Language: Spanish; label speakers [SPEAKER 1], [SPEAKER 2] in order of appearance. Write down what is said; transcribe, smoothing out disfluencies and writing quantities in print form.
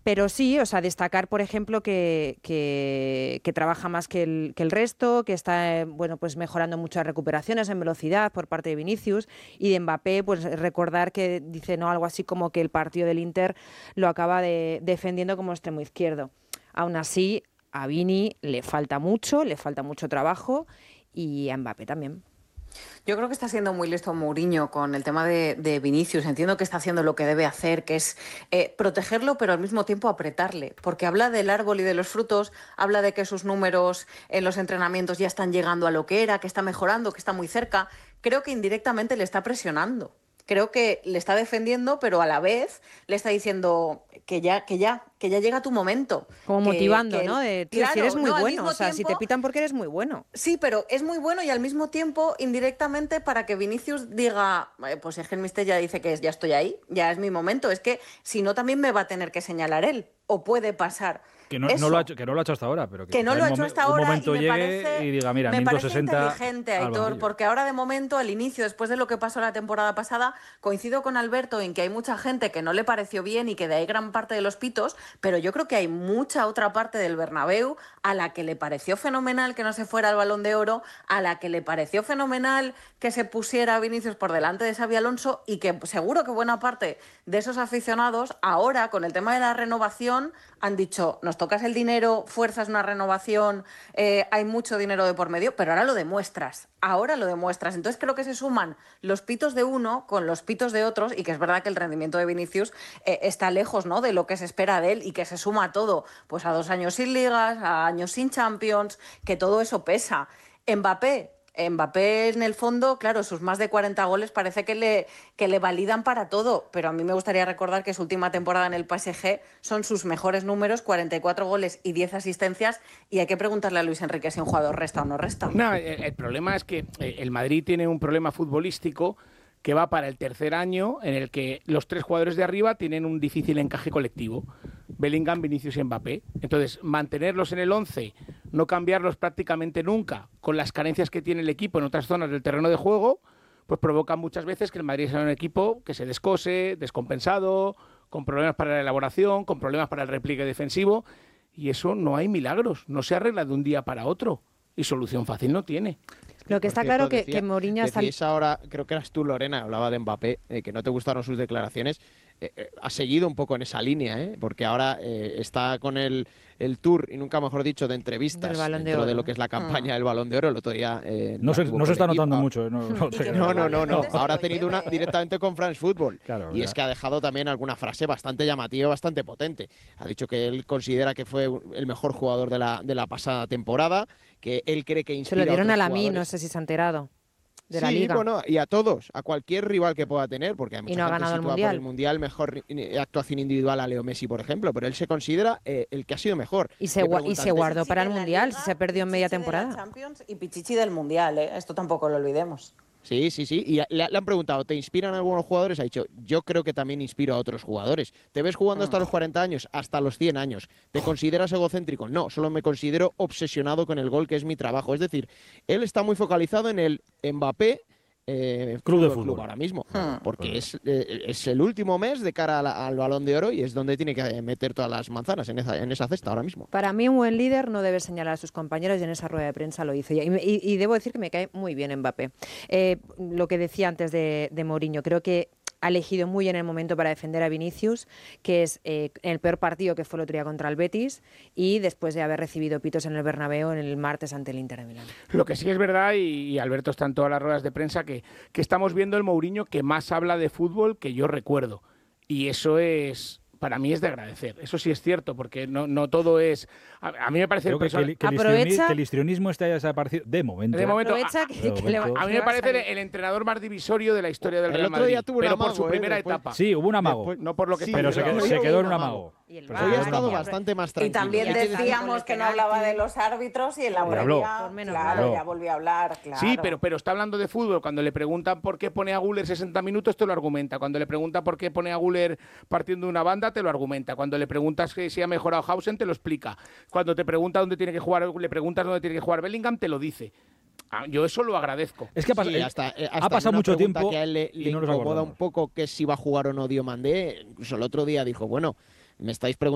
[SPEAKER 1] Pero sí, o sea, destacar, por ejemplo, que trabaja más que el resto, que está bueno, pues mejorando muchas recuperaciones en velocidad por parte de Vinicius, y de Mbappé, pues recordar que dice no algo así como que el partido del Inter lo acaba defendiendo como extremo izquierdo. Aún así, a Vini le falta mucho trabajo, y a Mbappé también.
[SPEAKER 2] Yo creo que está siendo muy listo Mourinho con el tema de Vinicius. Entiendo que está haciendo lo que debe hacer, que es protegerlo, pero al mismo tiempo apretarle. Porque habla del árbol y de los frutos, habla de que sus números en los entrenamientos ya están llegando a lo que era, que está mejorando, que está muy cerca. Creo que indirectamente le está presionando. Creo que le está defendiendo, pero a la vez le está diciendo que ya llega tu momento.
[SPEAKER 1] Como motivando, ¿no? Tío,
[SPEAKER 2] Claro,
[SPEAKER 1] si eres muy
[SPEAKER 2] no,
[SPEAKER 1] bueno, o sea,
[SPEAKER 2] tiempo,
[SPEAKER 1] si te pitan porque eres muy bueno.
[SPEAKER 2] Sí, pero es muy bueno y al mismo tiempo, indirectamente, para que Vinicius diga, pues es que el Mister ya dice que ya estoy ahí, ya es mi momento. Es que si no, también me va a tener que señalar él. O puede pasar.
[SPEAKER 3] Que no lo ha hecho hasta ahora, pero
[SPEAKER 2] que no lo ha hecho hasta ahora,
[SPEAKER 3] un momento
[SPEAKER 2] y
[SPEAKER 3] llegue y diga, mira,
[SPEAKER 2] me parece
[SPEAKER 3] 1260
[SPEAKER 2] inteligente, Aitor, porque ahora de momento, al inicio, después de lo que pasó la temporada pasada, coincido con Alberto en que hay mucha gente que no le pareció bien y que de ahí gran parte de los pitos, pero yo creo que hay mucha otra parte del Bernabéu a la que le pareció fenomenal que no se fuera al Balón de Oro, a la que le pareció fenomenal que se pusiera a Vinicius por delante de Xabi Alonso, y que seguro que buena parte de esos aficionados ahora, con el tema de la renovación, han dicho, nos tocas el dinero, fuerzas una renovación, hay mucho dinero de por medio, pero ahora lo demuestras. Entonces creo que se suman los pitos de uno con los pitos de otros, y que es verdad que el rendimiento de Vinicius está lejos, ¿no?, de lo que se espera de él, y que se suma a todo, pues a 2 años sin ligas, a años sin Champions, que todo eso pesa. Mbappé en el fondo, claro, sus más de 40 goles parece que le validan para todo, pero a mí me gustaría recordar que su última temporada en el PSG son sus mejores números, 44 goles y 10 asistencias, y hay que preguntarle a Luis Enrique si un jugador resta o no resta.
[SPEAKER 4] No, el problema es que el Madrid tiene un problema futbolístico que va para el tercer año, en el que los 3 jugadores de arriba tienen un difícil encaje colectivo: Bellingham, Vinicius y Mbappé. Entonces, mantenerlos en el 11, no cambiarlos prácticamente nunca, con las carencias que tiene el equipo en otras zonas del terreno de juego, pues provoca muchas veces que el Madrid sea un equipo que se descose, descompensado, con problemas para la elaboración, con problemas para el repliegue defensivo, y eso no hay milagros, no se arregla de un día para otro, y solución fácil no tiene.
[SPEAKER 1] Lo que está claro que Mourinho está...
[SPEAKER 5] Ahora, creo que eras tú, Lorena, hablaba de Mbappé, que no te gustaron sus declaraciones. Ha seguido un poco en esa línea, porque ahora está con el tour, y nunca mejor dicho, de entrevistas dentro de lo que es la campaña del Balón de Oro. El otro día
[SPEAKER 3] no se está notando mucho.
[SPEAKER 5] No. Ahora ha tenido una directamente con France Football. Claro, y es que ha dejado también alguna frase bastante llamativa, bastante potente. Ha dicho que él considera que fue el mejor jugador de la pasada temporada, que él cree que inspira.
[SPEAKER 1] Se lo dieron a la
[SPEAKER 5] jugadores.
[SPEAKER 1] no sé si se ha enterado. De la Liga.
[SPEAKER 5] Bueno, y a todos, a cualquier rival que pueda tener, porque hay mucha
[SPEAKER 1] no ha
[SPEAKER 5] gente
[SPEAKER 1] ganado
[SPEAKER 5] sitúa por el Mundial mejor actuación individual a Leo Messi, por ejemplo, pero él se considera el que ha sido mejor.
[SPEAKER 1] Y se guardó para el Mundial, si se perdió en media temporada.
[SPEAKER 2] Champions y Pichichi del Mundial, esto tampoco lo olvidemos.
[SPEAKER 5] Sí. Y le han preguntado, ¿te inspiran algunos jugadores? Ha dicho, yo creo que también inspiro a otros jugadores. ¿Te ves jugando hasta los 40 años? Hasta los 100 años. ¿Te consideras egocéntrico? No, solo me considero obsesionado con el gol, que es mi trabajo. Es decir, él está muy focalizado en el Mbappé
[SPEAKER 3] Club de fútbol
[SPEAKER 5] ahora mismo, porque es el último mes de cara al Balón de Oro, y es donde tiene que meter todas las manzanas en esa cesta ahora mismo.
[SPEAKER 1] Para mí un buen líder no debe señalar a sus compañeros, y en esa rueda de prensa lo hizo. Y debo decir que me cae muy bien Mbappé. Lo que decía antes de Mourinho, creo que ha elegido muy bien el momento para defender a Vinicius, que es el peor partido, que fue el otro día contra el Betis, y después de haber recibido pitos en el Bernabéu en el martes ante el Inter de Milán.
[SPEAKER 4] Lo que sí es verdad, y Alberto está en todas las ruedas de prensa, que estamos viendo el Mourinho que más habla de fútbol que yo recuerdo. Y eso es... para mí es de agradecer. Eso sí es cierto, porque no todo es... A mí me parece...
[SPEAKER 3] que el histrionismo está desaparecido de momento.
[SPEAKER 1] Aprovecha
[SPEAKER 4] a mí me parece el entrenador más divisorio de la historia del Real Madrid, pero por su primera etapa.
[SPEAKER 3] Sí, hubo un amago.
[SPEAKER 4] No por lo que
[SPEAKER 3] pero se quedó en un amago.
[SPEAKER 5] Hoy ha estado bastante más tranquilo.
[SPEAKER 2] Y también decíamos que no hablaba de los árbitros, y en la previa, claro, ya volvió a hablar. Claro.
[SPEAKER 4] Sí, pero está hablando de fútbol. Cuando le preguntan por qué pone a Güler 60 minutos, te lo argumenta. Cuando le preguntan por qué pone a Güler partiendo una banda, te lo argumenta. Cuando le preguntas si ha mejorado Hausen, te lo explica. Cuando te pregunta dónde tiene que jugar, le preguntas dónde tiene que jugar Bellingham, te lo dice. Yo eso lo agradezco.
[SPEAKER 3] Es que ha pasado mucho tiempo
[SPEAKER 5] que a él le incomoda un poco que si va a jugar o no Diomandé. Incluso el otro día dijo, bueno, me estáis preguntando